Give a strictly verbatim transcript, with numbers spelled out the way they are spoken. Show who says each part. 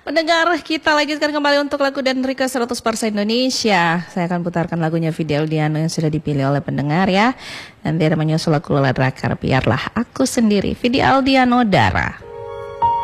Speaker 1: Mendengar, kita lanjutkan kembali untuk lagu dan request seratus persen Indonesia. Saya akan putarkan lagunya Vidi Aldiano yang sudah dipilih oleh pendengar ya. Nanti ada menyusul lagu Lola Drakar, Biarlah Aku Sendiri, Vidi Aldiano, Dara.